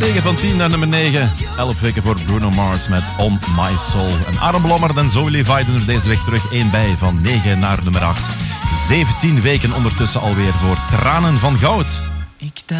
stegen van 10 naar nummer 9. 11 weken voor Bruno Mars met On My Soul. En Aaron Blommer en Zoe Levi doen er deze week terug 1 bij, van 9 naar nummer 8. 17 weken ondertussen alweer voor Tranen van Goud.